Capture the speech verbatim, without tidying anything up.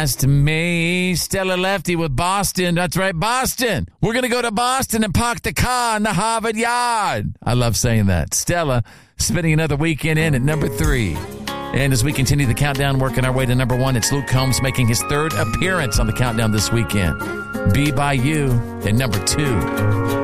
To me, Stella Lefty with Boston. That's right, Boston. We're going to go to Boston and park the car in the Harvard Yard. I love saying that. Stella spending another weekend in at number three. And as we continue the countdown, working our way to number one, it's Luke Combs making his third appearance on the countdown this weekend. Be By You at number two.